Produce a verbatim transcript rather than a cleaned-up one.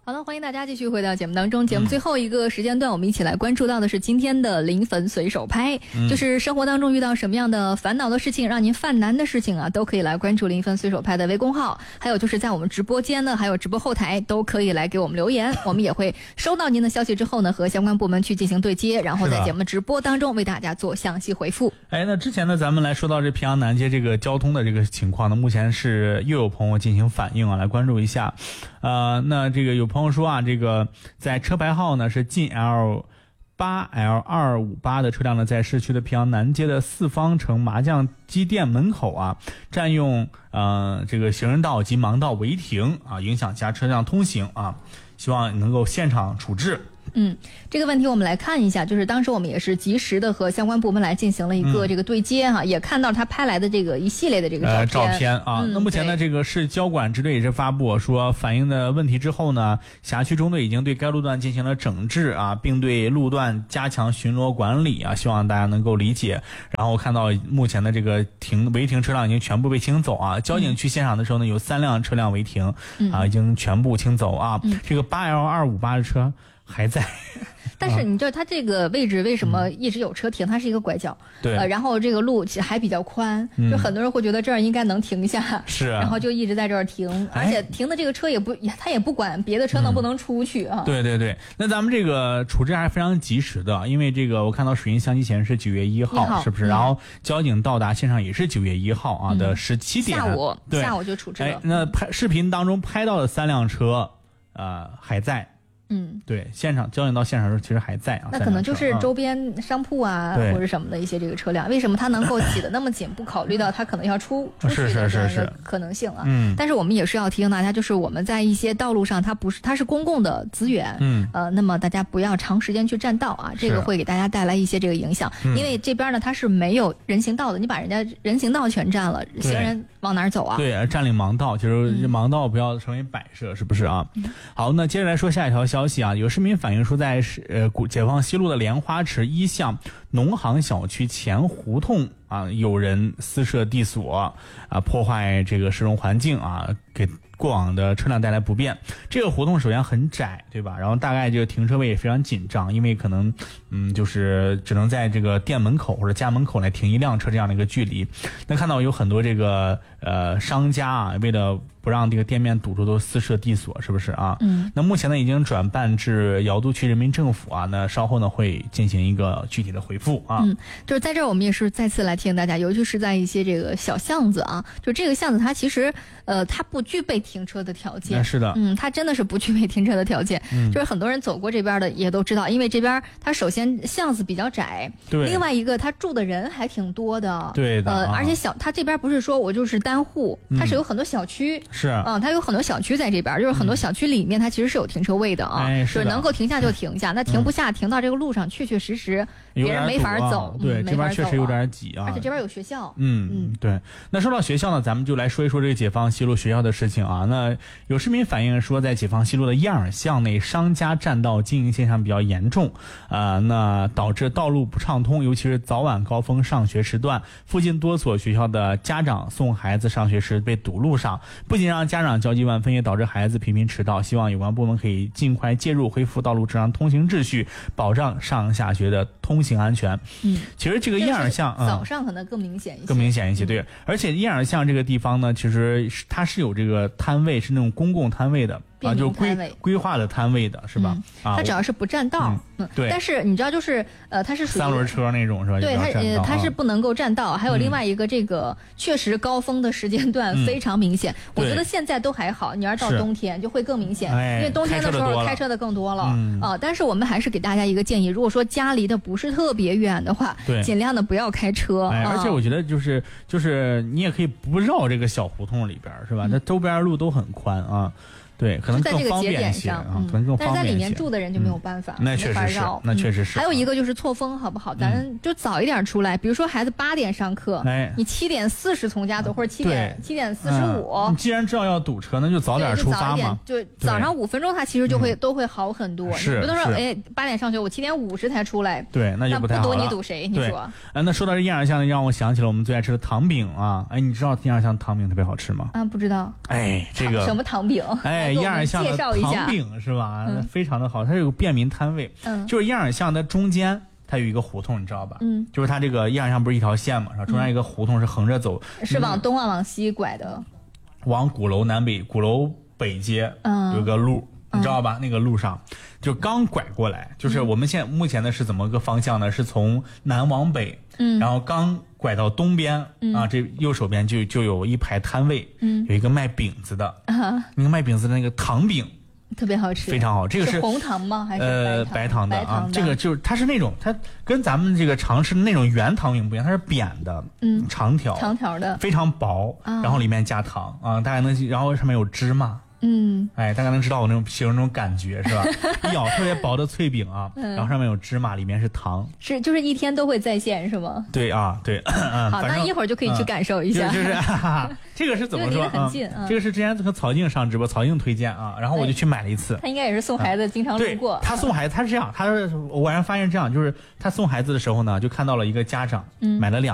好了，欢迎大家继续回到节目当中。节目最后一个时间段，我们一起来关注到的是今天的临汾随手拍，嗯、就是生活当中遇到什么样的烦恼的事情，让您犯难的事情啊，都可以来关注临汾随手拍的微公号，还有就是在我们直播间呢，还有直播后台都可以来给我们留言，我们也会收到您的消息之后呢，和相关部门去进行对接，然后在节目直播当中为大家做详细回复。 哎，那之前呢，咱们来说到这平阳南街这个交通的这个情况呢，目前是又有朋友进行反映啊，来关注一下。呃，那这个有朋友说啊，这个在车牌号呢是进 L 八 L 二五八的车辆呢，在市区的平阳南街的四方城麻将机店门口啊，占用呃这个行人道及盲道违停啊，影响其他车辆通行啊，希望能够现场处置。 嗯，这个问题我们来看一下，就是当时我们也是及时的和相关部门来进行了一个这个对接哈、嗯，也看到他拍来的这个一系列的这个照片。呃、 照片啊、嗯，那目前呢，这个市交管支队也是发布说，反映的问题之后呢，辖区中队已经对该路段进行了整治啊，并对路段加强巡逻管理啊，希望大家能够理解。然后看到目前的这个停违停车辆已经全部被清走啊，交警去现场的时候呢，有三辆车辆违停、嗯、啊，已经全部清走啊。嗯、这个八 L 二五八的车还在， 但是你知道它这个位置为什么一直有车停？它是一它是一个拐角， 对， 呃，然后这个路其实还比较宽，嗯、就很多人会觉得这儿应该能停下， 是、啊， 然后就一直在这儿停，而且停的这个车也不，他也不管别的车能不能出去啊。 嗯、对对对，那咱们这个处置还是非常及时的，因为这个我看到水印相机显示九月一号，是不是？嗯、然后交警到达现场也是九月一号啊、嗯、的十七点， 下午， 对， 下午就处置了。 哎，那拍视频当中拍到的三辆车，呃，还在。 嗯， 对，现场交警到现场的时候其实还在啊， 那可能就是周边商铺啊、嗯、或者什么的一些这个车辆，为什么它能够挤得那么紧？不考虑到它可能要出出去的这样一个可能性啊。嗯，但是我们也是要提醒大家，就是我们在一些道路上，它不是它是公共的资源，嗯，呃，那么大家不要长时间去占道啊，这个会给大家带来一些这个影响，因为这边呢它是没有人行道的，你把人家人行道全占了，行人往哪儿走啊？ 对，占领盲道，就是盲道不要成为摆设，嗯、是不是啊？嗯、好，那接着来说下一条消息啊，有市民反映说，在呃解放西路的莲花池一巷农行小区前胡同啊，有人私设地锁啊，破坏这个市容环境啊，给过往的车辆带来不便。这个胡同首先很窄，对吧？然后大概这个停车位也非常紧张，因为可能嗯就是只能在这个店门口或者家门口来停一辆车这样的一个距离。那看到有很多这个呃商家啊，为了不让这个店面堵住，都私设地锁，是不是啊？嗯。那目前呢已经转办至瑶都区人民政府啊，那稍后呢会进行一个具体的回复啊。 嗯，就是在这儿我们也是再次来提醒大家，尤其是在一些这个小巷子啊，就这个巷子它其实呃它不具备停车的条件。 是的。 嗯，它真的是不具备停车的条件。嗯。就是很多人走过这边的也都知道，因为这边它首先巷子比较窄，对。另外一个它住的人还挺多的。 对的。 呃，而且小它这边不是说我就是单户，它是有很多小区。嗯是， 嗯，它有很多小区在这边，就是很多小区里面它其实是有停车位的啊， 哎、 是就是能够停下就停下，那停不下、嗯、停到这个路上确确实实别人没法走， 对、 嗯， 这边确实有点挤啊， 而且这边有学校， 嗯嗯，对。那说到学校呢，咱们就来说一说这个解放西路学校的事情啊。那有市民反映说，在解放西路的燕尔巷内，商家占道经营现象比较严重啊、呃，那导致道路不畅通，尤其是早晚高峰上学时段，附近多所学校的家长送孩子上学时被堵路上，不仅让家长焦急万分，也导致孩子频频迟到。希望有关部门可以尽快介入，恢复道路正常通行秩序，保障上下学的通行安全。嗯，其实这个燕尔巷、 嗯、早上可能更明显一些， 更明显一些，对。嗯、而且燕尔巷这个地方呢，其实它是有这个摊位，是那种公共摊位的。啊，就是规规划的摊位的是吧？嗯、 啊，它只要是不占道， 嗯，对。 但是你知道，就是呃，它是属于三轮车那种是吧？ 对，它呃，它是不能够占道。 嗯、 还有另外一个，这个确实高峰的时间段非常明显。嗯、我觉得现在都还好，你要是到冬天就会更明显， 哎、 因为冬天的时候开车的更多了啊、嗯呃。但是我们还是给大家一个建议，如果说家离的不是特别远的话， 对， 尽量的不要开车。 哎，而且我觉得就是就是你也可以不绕这个小胡同里边是吧？那、嗯、周边路都很宽啊。对，可能更方便一些啊，可能更方便一些。 但是在里面住的人就没有办法， 嗯、那确实是，那确实是。 还有一个就是错峰，好不好？咱就早一点出来，比如说孩子八点上课， 哎， 你七点四十从家走，或者七点七点四十五。 你既然知道要堵车，那就早点出发嘛。 就早上五分钟，它其实就会都会好很多。 是， 不能说哎八点上学，我七点五十才出来。 对，那就不太好了。 不堵你堵谁？你说？ 哎，那说到这燕尔巷，让我想起了我们最爱吃的糖饼啊！哎，你知道燕尔巷糖饼特别好吃吗？ 啊，不知道。 哎，这个什么糖饼？ 哎， 哎，燕尔巷的糖饼是吧？ 嗯、 非常的好，它有个便民摊位，嗯，就是燕尔巷的中间。它有一个胡同，你知道吧？嗯，就是它这个燕尔巷不是一条线嘛，是吧？中间一个胡同是横着走， 嗯、是往东啊，往西拐的。 往鼓楼南北，鼓楼北街，嗯，有个路，嗯、你知道吧？那个路上就刚拐过来，就是我们现目前的是怎么个方向呢？是从南往北，嗯，然后刚拐到东边，嗯、啊，这右手边就就有一排摊位，嗯，有一个卖饼子的，啊，那个卖饼子的那个糖饼。 特别好吃， 非常好。这个是红糖吗？还是呃白糖的啊？这个就是它是那种，它跟咱们这个常吃的那种圆糖饼不一样，它是扁的，嗯，长条， 长条的， 非常薄，然后里面加糖啊，大家能，然后上面有芝麻。嗯，哎，大家能知道我那种形容那种感觉是吧？一咬特别薄的脆饼啊，嗯、然后上面有芝麻，里面是糖， 是就是一天都会在线是吗？ 对啊，对， 嗯、好，那一会儿就可以去感受一下。 嗯、就是、哈哈这个是怎么说啊、 嗯嗯？ 这个是之前和曹静上直播，曹静推荐啊，然后我就去买了一次。 他应该也是送孩子经常路过。 对，他送孩子，他是这样，他偶然发现这样，就是他送孩子的时候呢，就看到了一个家长、嗯、买了两。